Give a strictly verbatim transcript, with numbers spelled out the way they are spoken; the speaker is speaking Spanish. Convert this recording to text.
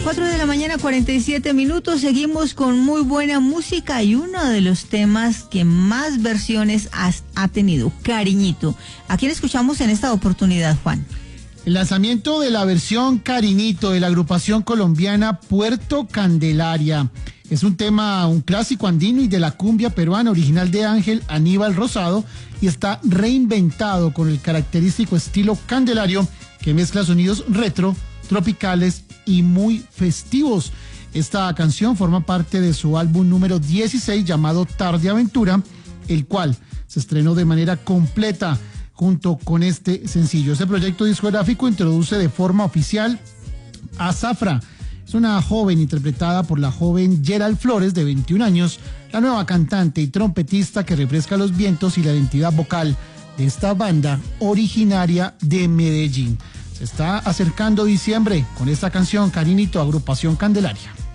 cuatro de la mañana, cuarenta y siete minutos, seguimos con muy buena música y uno de los temas que más versiones has, ha tenido, Cariñito. ¿A quién escuchamos en esta oportunidad, Juan? El lanzamiento de la versión Cariñito de la agrupación colombiana Puerto Candelaria. Es un tema, un clásico andino y de la cumbia peruana, original de Ángel Aníbal Rosado, y está reinventado con el característico estilo candelario que mezcla sonidos retro, tropicales y muy festivos. Esta canción forma parte de su álbum número dieciséis llamado Tarde Aventura, el cual se estrenó de manera completa junto con este sencillo. Este proyecto discográfico introduce de forma oficial a Zafra. Es una joven interpretada por la joven Gerald Flores, de veintiún años, la nueva cantante y trompetista que refresca los vientos y la identidad vocal de esta banda originaria de Medellín. Se está acercando diciembre con esta canción, Cariñito, agrupación Candelaria.